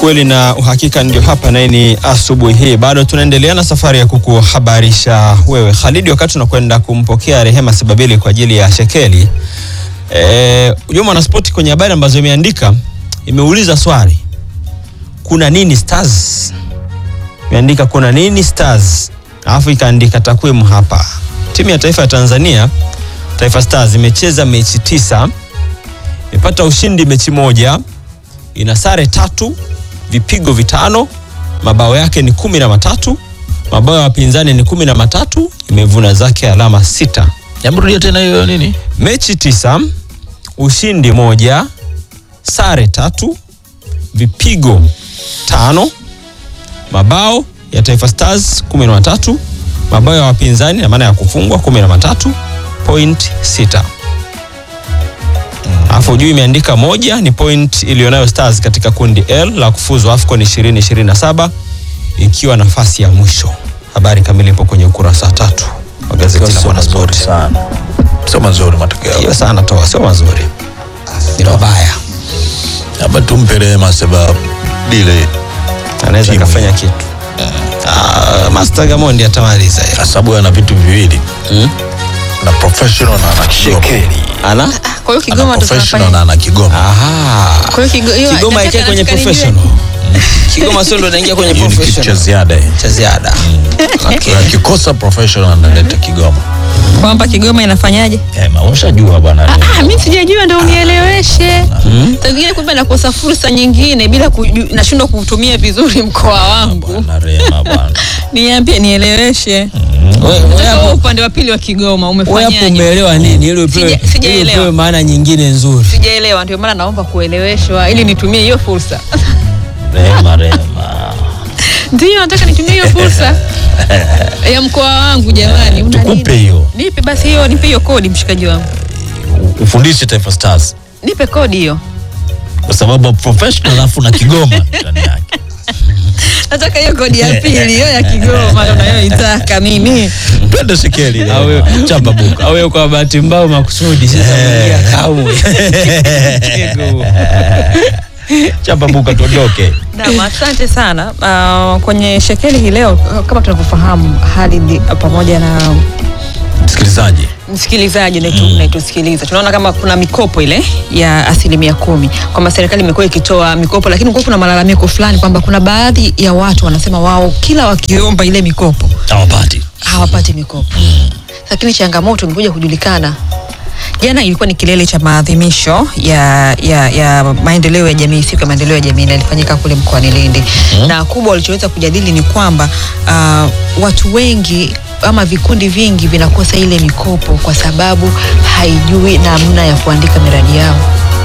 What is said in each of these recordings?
Ukweli na uhakika ndio hapa na ni asubuhi hii. Bado tunaendelea na safari ya kukuhabarisha wewe Khalid, wakati tunakwenda kumpokea Rehema Sebabili kwa ajili ya shekeli. Juma Sport kwenye habari ambazo imeandika imeuliza swali, kuna nini Stars? Imeandika kuna nini Stars? Alafu ikaandika takwimu hapa. Timu ya taifa ya Tanzania, Taifa Stars, imecheza mechi 9, imepata ushindi mechi 1, ina sare 3, vipigo 5, mabao yake ni 13, mabao ya wapinzani ni 13, imevuna zake alama 6. Yamrudia tena hiyo nini? Mechi 9, ushindi 1, sare 3, vipigo 5, mabao ya Taifa Stars 13, mabao ya wapinzani na maana ya kufungwa 13.6. Alafu juu imeandika 1 ni point ilionayo Stars katika kundi L la kufuzu AFCON 2027 ikiwa nafasi ya mwisho. Habari kamili ipo kwenye ukurasa 3 wa gazeti la Mwanaspoti. Sana. Sio mazuri matokeo. Hiyo sana toa, sio mazuri. Ni mabaya. Hapa tumpe Rehema Sebabili. Anaweza kufanya kitu. Master Gamondi atamaliza hiyo. Sababu ana vitu viwili. Na professional na ana shekeli. Kwa hiyo Kigoma professional na ana Kigoma. Aha. Kwa hiyo Kigoma yake kwenye professional. Kigoma sio ndo anaingia kwenye professional. Cha ziada. Cha ziada. Okay. Akikosa professional analeta Kigoma. Kwamba Kigoma inafanyaje? Unashajua bwana. Mimi sijajua, ndio unieleweshe. Tazingine kumbe nakosa fursa nyingine bila nashindwa kutumia vizuri mkoa wangu. Bwana Rehema bwana. Niambie, nieleweshe. Wewe hapo upande wa pili wa Kigoma umefanyaje? Wewe hapo umeelewa nini? Ile upewe maana nyingine nzuri. Sijaelewa, ndio maana naomba kueleweshwa ili nitumie hiyo fursa. Rehema. Ndio nataka nitumie hiyo fursa ya mkoa wangu jamani. Tukupe hiyo. Nipe basi hiyo, nipe hiyo kodi mshikaji wangu. Ufundishe Taifa Stars. Nipe kodi hiyo. Kwa sababu professional alafu na Kigoma ndani yake. Nataka hiyo kodi ya pili, hiyo ya Kigoma ndio nayoitaka mimi. Twende shekeli leo. Chapa buka. Au kwa bahati mbaya makusudi sasa mwingia kamwe. Chapa buka tuondoke. Na asante sana. Kwenye shekeli hii leo kama tunavyofahamu hali pamoja na msikilizaji naitusikiliza. Tunaona kama kuna mikopo ile ya 10%. Kwamba serikali imekuwa ikitoa mikopo, lakini kuna malalamiko fulani kwamba kuna baadhi ya watu wanasema wao kila wakiomba ile mikopo hawapati mikopo. Lakini changamoto imekuja kujulikana. Jana ilikuwa ni kilele cha maadhimisho ya maendeleo ya jamii, siku ya maendeleo ya jamii ilifanyika kule mkoani Lindi. Na kubwa walichoweza kujadili ni kwamba watu wengi ama vikundi vingi vinakosa ile mikopo kwa sababu haijui namna ya kuandika miradi yao.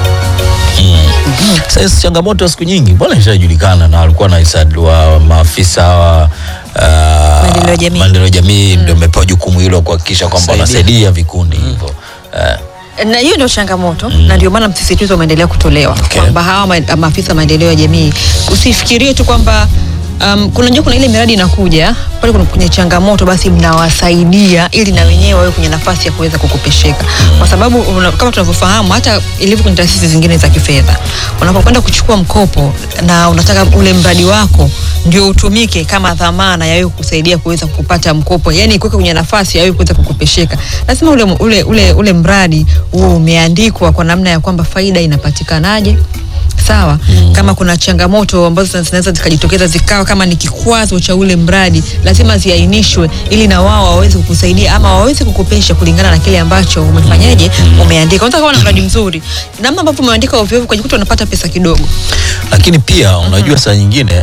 Sasa changamoto siku nyingi mbona ishajulikana, na walikuwa na isadu wa maafisa wa maendeleo ya jamii ndio wamepewa jukumu hilo kuhakikisha kwamba wanasaidia vikundi hivyo. Na hiyo ndio changamoto na ndio maana msisitizo umeendelea kutolewa kwamba hawa maafisa maendeleo ya jamii usifikirie tu kwamba kuna ile miradi inakuja pale kuna changamoto basi mnawasaidia ili na wenyewe wawe kwenye nafasi ya kuweza kukopesheka. Kwa sababu kama tunavyofahamu hata ilivyo kwenye taasisi zingine za kifedha, unapokwenda kuchukua mkopo na unataka ule mradi wako ndio utumike kama dhamana ya wewe kusaidia kuweza kupata mkopo, yani kuweka kwenye nafasi ya wewe kuweza kukopesheka, lazima ule mradi huo umeandikwa kwa namna ya kwamba faida inapatikanaje. Sawa. Kama kuna changamoto ambazo zinaweza zikajitokeza zikawa kama ni kikwazo cha ule mradi, lazima ziainishwe ili na wao waweze kukusaidia ama waweze kukopesha kulingana na kile ambacho umefanyaje, umeandika. Unataka kuwa na mradi mzuri, namna ambavyo umeandika ovyo ovyo ukajikuta unapata pesa kidogo. Lakini pia unajua saa nyingine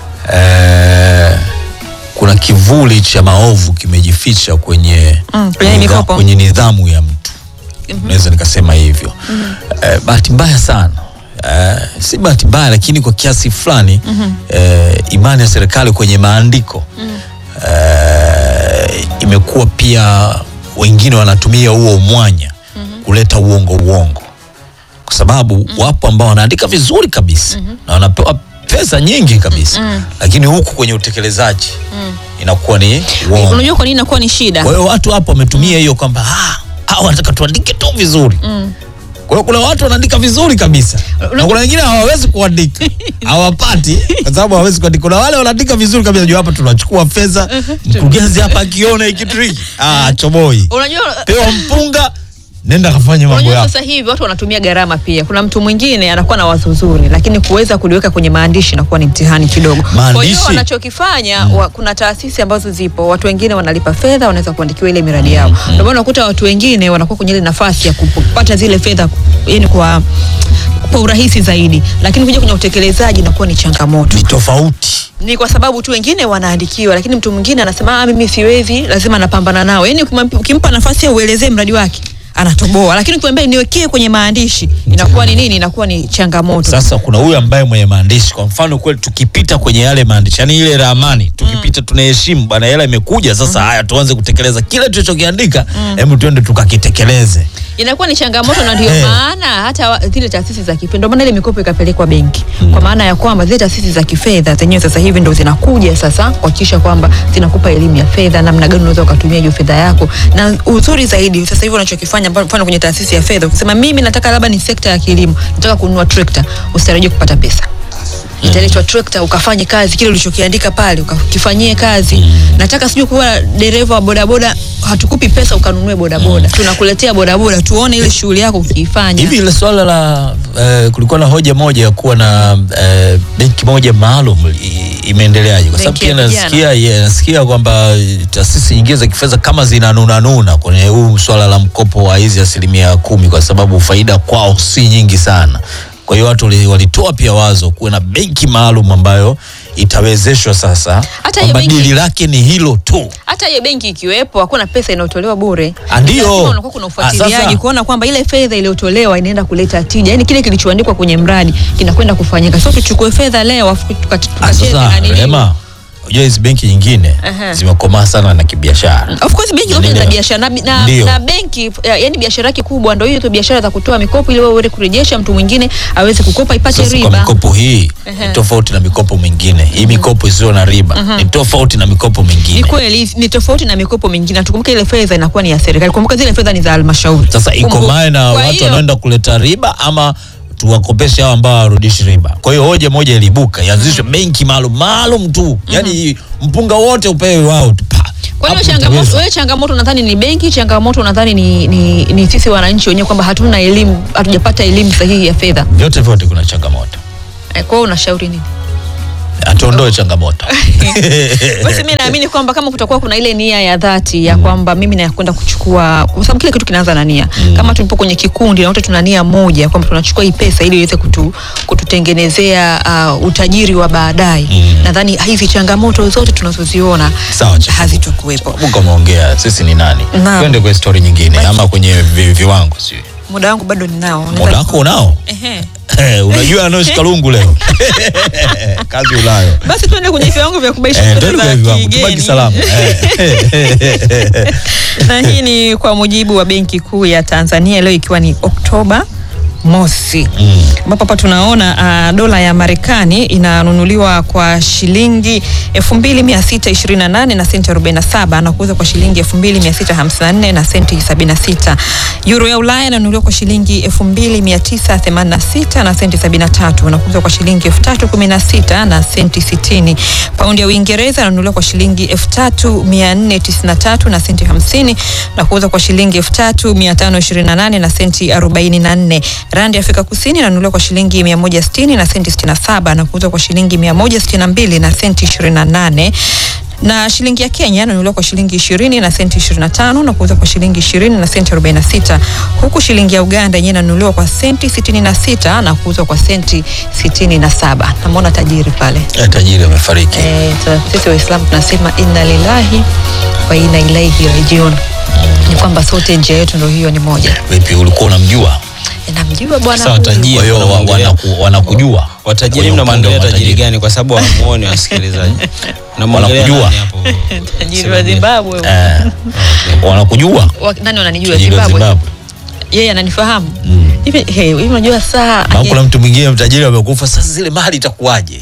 kuna kivuli cha maovu kimejificha kwenye nidhamu ya mtu. Naweza nikasema hivyo. Bahati mbaya sana. Si bahati mbaya lakini kwa kiasi fulani imani ya serikali kwenye maandiko imekuwa pia wengine wanatumia huo mwanya kuleta uongo, kwa sababu wapo ambao wanaandika vizuri kabisa na wanapewa pesa nyingi kabisa lakini huku kwenye utekelezaji inakuwa ni uongo. Unajua kwa nini inakuwa ni shida? Kwa hiyo watu hapo wametumia hiyo kwamba wanataka tuandike tu vizuri. Kwa hiyo kuna watu wanaandika vizuri kabisa. Na kuna wengine hawawezi kuandika. Hawapati kwa sababu hawawezi kuandika. Kuna wale wanaandika vizuri kabisa. Unajua hapa tunachukua fedha, mkurugenzi hapa akiona hiki trick. Choboi. Unajua pewa mpunga, nenda kafanye mambo yako. Sasa hivi watu wanatumia gharama pia. Kuna mtu mwingine anakuwa na wazo zuri lakini kuweza kuliweka kwenye maandishi inakuwa ni mtihani kidogo. Kwa hiyo wanachokifanya kuna taasisi ambazo zipo, watu wengine wanalipa fedha wanaweza kuandikiwa ile miradi yao. Ndio maana unakuta watu wengine wanakuwa kwenye ile nafasi ya kupata zile fedha yani kwa urahisi zaidi, lakini kuja kwenye utekelezaji inakuwa ni changamoto. Ni tofauti. Ni kwa sababu tu wengine wanaandikiwa lakini mtu mwingine anasema mimi siwezi, lazima napambana nao. Yaani ukimpa nafasi ya uelezee mradi wake anatoboa, lakini ukimwambia niwekee kwenye maandishi inakuwa ni nini? Inakuwa ni changamoto. Sasa kuna huyu ambaye mwenye maandishi, kwa mfano kweli tukipita kwenye yale maandishi, yani ile ramani tukipita tunaheshimu bana, hela imekuja sasa, haya tuanze kutekeleza kile tulichokiandika, hebu tuende tukakitekeleze. Inakuwa ni changamoto na ndio maana hata zile taasisi za kifedha, ndio maana ile mikopo ikapelekwa benki. Kwa maana ya kwamba zile taasisi za kifedha zenyewe sasa hivi ndio zinakuja sasa kuhakikisha kwamba zinakupa elimu ya fedha, namna gani unaweza kutumia hiyo fedha yako. Na uzuri zaidi sasa hivi unachokifanya, mfano kwenye taasisi ya fedha, ukisema mimi nataka labda ni sekta ya kilimo, nataka kununua trekta, usitarajie kupata pesa. Italetwa trekta ukafanye kazi kile ulichokiandika pale, ukakifanyie kazi. Nataka sijui kuwa dereva wa bodaboda, hatukupi pesa ukanunue bodaboda. Tunakuletea bodaboda tuone ile shughuli yako ukiifanya. Hivi ile swala la kulikuwa na hoja moja ya kuwa na benki moja maalum imeendeleaje? Kwa sababu pia nasikia kwamba taasisi nyingine za kifedha kama zinanuna kwenye huu swala la mkopo wa hizi 10% kwa sababu faida kwao si nyingi sana. Kwa hiyo watu walitoa pia wazo kuwe na benki maalum ambayo itawezeshwa sasa, kwamba dili lake ni hilo tu. Hata hiyo benki ikiwepo hakuna pesa inayotolewa bure. Ndio. Unakuwa kuna ufuatiliaji kuona kwamba ile fedha iliyotolewa inaenda kuleta tija. Yaani kile kilichoandikwa kwenye mradi kinakwenda kufanyika. Sio tuchukue fedha leo afu tukacheze na nini. Unajua hizi benki nyingine zimekomaa sana na kibiashara. Of course benki zote za biashara na benki yani biashara yake kubwa ndio hiyo tu, biashara za kutoa mikopo ili wewe kurejesha mtu mwingine aweze kukopa ipate riba. Kwa mikopo hii ni tofauti na mikopo mingine. Hii mikopo isiyo na riba ni tofauti na mikopo mingine. Ni kweli ni tofauti na mikopo mingine. Tukumbuke ile fedha inakuwa ni ya serikali. Kumbuka zile fedha ni za halmashauri. Sasa ikomae na watu wanaenda kuleta riba ama tuwakopeshe hao ambao warudishi riba. Kwa hiyo hoja moja ilibuka, ianzishwe benki maalum tu. Yaani mpunga wote upewe wao tu. Kwa hiyo changamoto nadhani ni benki, changamoto nadhani ni sisi wananchi wenyewe kwamba hatuna elimu, hatujapata elimu sahihi ya fedha. Vyote kuna changamoto. Kwa hiyo unashauri nini? Atuondoe changamoto. Basi mimi naamini kwamba kama kutakuwa kuna ile nia ya dhati ya kwamba mimi nakwenda kuchukua, kwa sababu kile kitu kinaanza na nia. Kama tulipo kwenye kikundi na wote tuna nia moja kwamba tunachukua hii pesa ili iweze kututengenezea utajiri wa baadaye. Nadhani hizi changamoto zote tunazoziona hazitokuwepo. Mungu ameongea, sisi ni nani? Twende kwa story nyingine ama kwenye viwango sio? Muda wangu bado ninao. Muda wako unao? Unajua anoshika lungu leo. Kazi ulayo. Basi tuende kwenye viwango vya kubaisha fedha za kigeni. Tubaki salama. Na hii ni kwa mujibu wa Benki Kuu ya Tanzania leo ikiwa ni Oktoba mosi. Ambapo hapa tunaona dola ya Marekani inanunuliwa kwa shilingi 2628 na senti 47 na kuuzwa kwa shilingi 2654 na senti 76. Euro ya Ulaya inanunuliwa kwa shilingi 2986 na senti 73 na kuuzwa kwa shilingi 3016 na senti 60. Paundi ya Uingereza inanunuliwa kwa shilingi 3493 na senti 50 na kuuzwa kwa shilingi 3528 na senti 44. Randi ya Afrika Kusini inanunuliwa kwa shilingi 160 na senti 67 na kuuzwa kwa shilingi 162 na senti 28. Na shilingi ya Kenya inanunuliwa kwa shilingi 20 na senti 25 na kuuzwa kwa shilingi 20 na senti 46. Huku shilingi ya Uganda yenyewe inanunuliwa kwa senti 66 na kuuzwa kwa senti 67. Namuona tajiri pale. Tajiri amefariki. Sisi Waislamu tunasema inna lillahi wa inna ilaihi rajiun. Ni kwamba sote njia yetu ndio hiyo ni moja. Vipi ulikuwa unamjua? Namjua bwana. Sawa, tajiri. Kwa hiyo wanakujua. Watajiri mnamwangalia tajiri gani kwa sababu hamuoni wasikilizaji. Wanakujua. Tajiri wa Zimbabwe. Wanakujua? Nani wananijua Zimbabwe? Yeye ananifahamu. Hivi unajua saa kuna mtu mwingine mtajiri amekufa, sasa zile mali itakuwaje?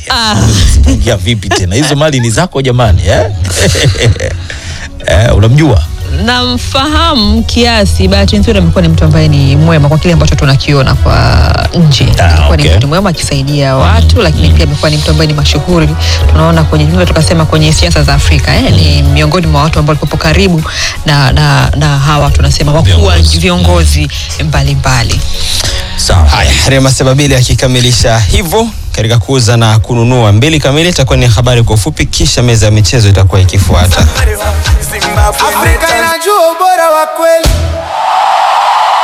Ingia vipi tena? Hizo mali ni zako jamani, unamjua? namfahamu kiasi. Bahati nzuri amekuwa ni mtu ambaye ni mwema kwa kile ambacho tunakiona kwa nje. Amekuwa ni mtu mwema akisaidia watu, lakini pia amekuwa ni mtu ambaye ni mashuhuri. Tunaona kwenye tukasema kwenye siasa za Afrika ni miongoni mwa watu ambao walikuwa karibu na hawa tunasema wakuu viongozi mbalimbali. Sawa. Haya, Rehema Sebabili akikamilisha hivyo katika kuuza na kununua. 2 kamili itakuwa ni habari kwa ufupi, kisha meza ya michezo itakuwa ikifuata. Afrika inajua ubora wa kweli.